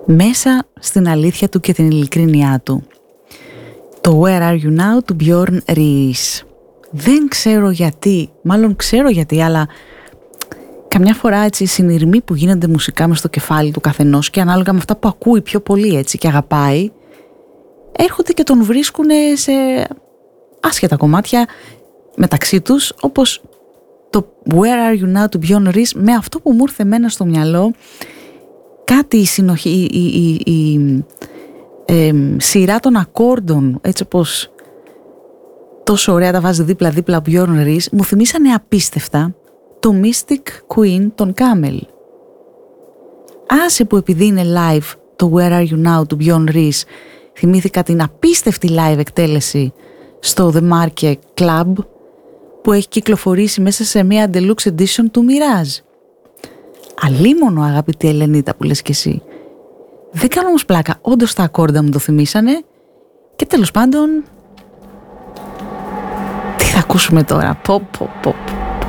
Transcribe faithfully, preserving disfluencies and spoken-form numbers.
μέσα στην αλήθεια του και την ειλικρίνειά του. Το Where Are You Now του Björn Ries. Δεν ξέρω γιατί, μάλλον ξέρω γιατί, αλλά καμιά φορά έτσι οι συνειρμοί που γίνονται μουσικά μες στο κεφάλι του καθενός και ανάλογα με αυτά που ακούει πιο πολύ έτσι και αγαπάει, έρχονται και τον βρίσκουν σε άσχετα κομμάτια μεταξύ τους, όπως το Where Are You Now του Björn Ries, με αυτό που μου ήρθε εμένα στο μυαλό, κάτι η συνοχή, η, η, η, η ε, σειρά των ακόρντων, έτσι όπως τόσο ωραία τα βάζει δίπλα-δίπλα ο Björn Ries, μου θυμίσανε απίστευτα το Mystic Queen των Camel. Άσε που επειδή είναι live το Where Are You Now του Björn Ries, θυμήθηκα την απίστευτη live εκτέλεση στο The Market Club που έχει κυκλοφορήσει μέσα σε μια deluxe edition του Mirage. Αλίμονο, αγαπητή Ελενίτα, που λες και εσύ. Δεν κάνω όμως πλάκα, όντως τα ακόρντα μου το θυμήσανε και τέλος πάντων τι θα ακούσουμε τώρα, πω πω πω.